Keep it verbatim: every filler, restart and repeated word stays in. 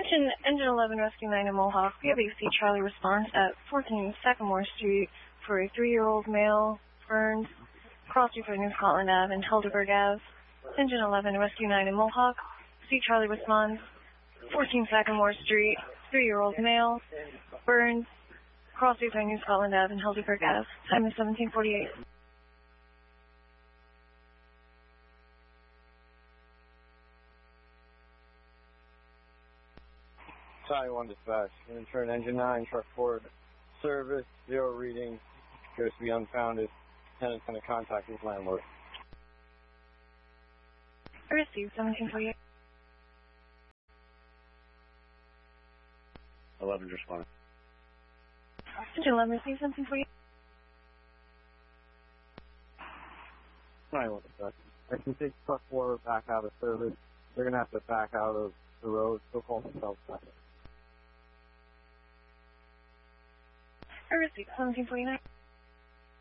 Attention, Engine eleven Rescue nine in Mohawk. We have a C Charlie response at fourteen Sagamore Street for a three-year-old male, burned, crossing for New Scotland Avenue and Helderberg Avenue. Engine eleven Rescue nine in Mohawk. C Charlie responds, fourteen Sagamore Street, three-year-old male, burned, crossing for New Scotland Avenue and Helderberg Avenue. Time is seventeen forty-eight. Charlie one dispatch. Return engine nine, truck Ford, service, zero reading, appears to be unfounded. Tenant's going to contact his landlord. I received seventeen forty-eight. eleven responding. Engine eleven received seventeen forty-eight. Charlie one dispatch. I can take truck Ford back out of service. They're going to have to back out of the road. They'll call themselves back. I received seventeen forty-nine.